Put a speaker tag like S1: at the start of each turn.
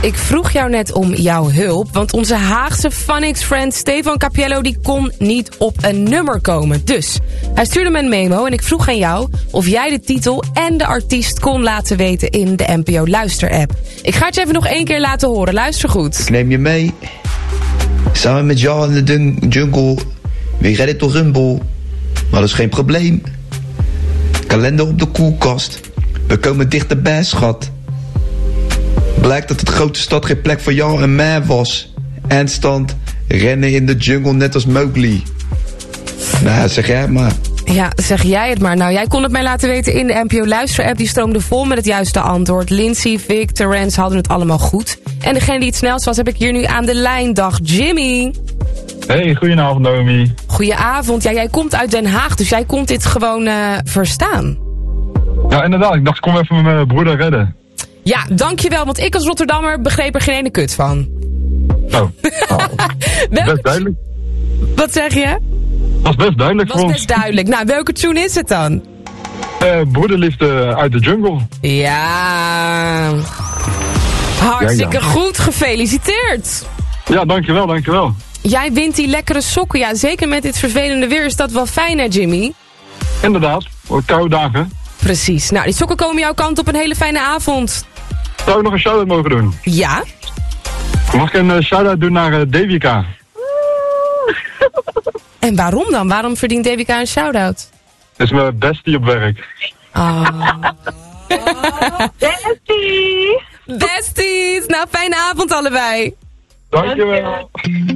S1: ik vroeg jou net om jouw hulp, want onze Haagse Phonics-friend Stefan Cappiello die kon niet op een nummer komen. Dus, hij stuurde me een memo en ik vroeg aan jou of jij de titel en de artiest kon laten weten in de NPO Luister-app. Ik ga het je even nog 1 keer laten horen, luister goed.
S2: Ik neem je mee, samen met jou in de jungle, weer ready to rumble, maar dat is geen probleem. Kalender op de koelkast, we komen dichterbij, schat. Blijkt dat het grote stad geen plek voor jou en mij was. Eindstand, rennen in de jungle net als Mowgli. Nou, zeg jij het maar.
S1: Ja, zeg jij het maar. Nou, jij kon het mij laten weten in de NPO Luister-app. Die stroomde vol met het juiste antwoord. Lindsay, Vic, Terrence hadden het allemaal goed. En degene die het snelst was, heb ik hier nu aan de lijn. Dag, Jimmy.
S3: Hey, goedenavond, Naomi.
S1: Goedenavond. Ja, jij komt uit Den Haag, dus jij kon dit gewoon verstaan.
S3: Ja, inderdaad. Ik dacht, ik kom even mijn broeder redden.
S1: Ja, dankjewel, want ik als Rotterdammer begreep er geen ene kut van.
S3: Oh, best duidelijk.
S1: Wat zeg je?
S3: Dat is best duidelijk voor ons.
S1: Dat is best duidelijk. Nou, welke tune is het dan?
S3: Broederliefde uit de jungle.
S1: Ja. Hartstikke goed, gefeliciteerd.
S3: Ja, dankjewel.
S1: Jij wint die lekkere sokken. Ja, zeker met dit vervelende weer is dat wel fijn, hè, Jimmy?
S3: Inderdaad, voor koude dagen.
S1: Precies. Nou, die sokken komen jouw kant op. Een hele fijne avond.
S3: Zou ik nog een shout-out mogen doen?
S1: Ja?
S3: Mag ik een shout-out doen naar Devika?
S1: En waarom dan? Waarom verdient Devika een shout-out?
S3: Dat is mijn bestie op werk.
S1: Besties! Nou, fijne avond allebei.
S3: Dankjewel.